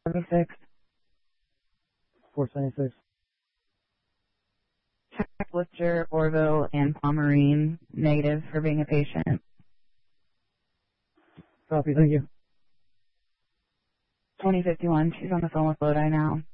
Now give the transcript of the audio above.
476. 476. Check Lister, Orville, and Pomerine negative for being a patient. Copy, thank you. 2051, she's on the phone with Lodi now.